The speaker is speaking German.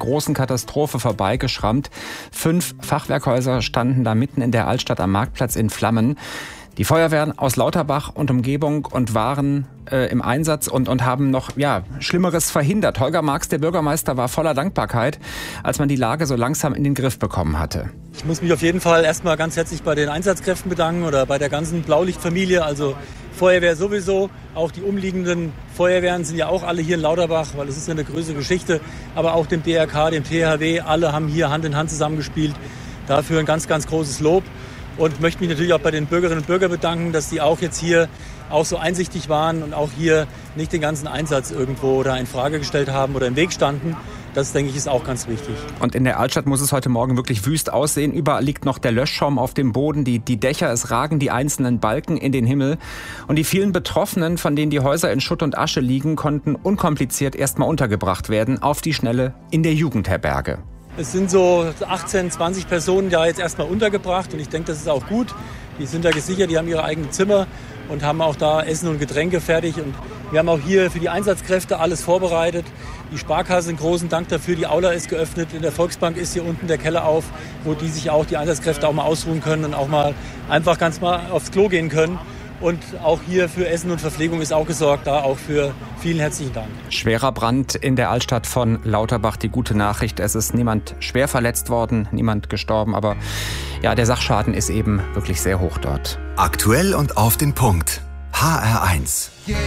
großen Katastrophe vorbeigeschrammt. 5 Fachwerkhäuser standen da mitten in der Altstadt am Marktplatz in Flammen. Die Feuerwehren aus Lauterbach und Umgebung und waren im Einsatz und haben noch Schlimmeres verhindert. Holger Marx, der Bürgermeister, war voller Dankbarkeit, als man die Lage so langsam in den Griff bekommen hatte. Ich muss mich auf jeden Fall erstmal ganz herzlich bei den Einsatzkräften bedanken oder bei der ganzen Blaulichtfamilie, also Feuerwehr sowieso. Auch die umliegenden Feuerwehren sind ja auch alle hier in Lauterbach, weil es ist ja eine größere Geschichte. Aber auch dem DRK, dem THW, alle haben hier Hand in Hand zusammengespielt. Dafür ein ganz, ganz großes Lob. Und möchte mich natürlich auch bei den Bürgerinnen und Bürgern bedanken, dass die auch jetzt hier auch so einsichtig waren und auch hier nicht den ganzen Einsatz irgendwo oder in Frage gestellt haben oder im Weg standen. Das, denke ich, ist auch ganz wichtig. Und in der Altstadt muss es heute Morgen wirklich wüst aussehen. Überall liegt noch der Löschschaum auf dem Boden, die Dächer, es ragen die einzelnen Balken in den Himmel. Und die vielen Betroffenen, von denen die Häuser in Schutt und Asche liegen, konnten unkompliziert erstmal untergebracht werden, auf die Schnelle in der Jugendherberge. Es sind so 18, 20 Personen da jetzt erstmal untergebracht und ich denke, das ist auch gut. Die sind da gesichert, die haben ihre eigenen Zimmer und haben auch da Essen und Getränke fertig. Und wir haben auch hier für die Einsatzkräfte alles vorbereitet. Die Sparkasse, einen großen Dank dafür. Die Aula ist geöffnet. In der Volksbank ist hier unten der Keller auf, wo die Einsatzkräfte auch mal ausruhen können und auch mal einfach ganz mal aufs Klo gehen können. Und auch hier für Essen und Verpflegung ist auch gesorgt, da auch für vielen herzlichen Dank. Schwerer Brand in der Altstadt von Lauterbach. Die gute Nachricht, es ist niemand schwer verletzt worden, niemand gestorben. Aber der Sachschaden ist eben wirklich sehr hoch dort. Aktuell und auf den Punkt. HR1.